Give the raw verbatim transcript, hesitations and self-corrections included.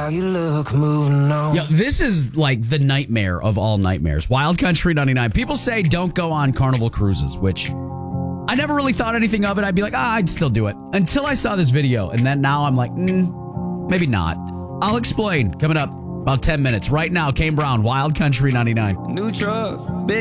how you look moving on. Yo, this is like the nightmare of all nightmares. Wild Country ninety-nine. People say don't go on Carnival cruises, which I never really thought anything of it. I'd be like, ah, I'd still do it. Until I saw this video. And then now I'm like, mm, maybe not. I'll explain coming up about ten minutes. Right now, Kane Brown, Wild Country ninety-nine. New truck.